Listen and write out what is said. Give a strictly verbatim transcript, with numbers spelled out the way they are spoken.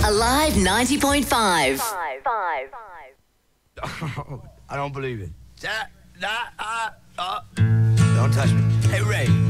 Alive ninety point five. Five, five, five. I don't believe it. That, that, uh, uh. Don't touch me. Hey, Ray.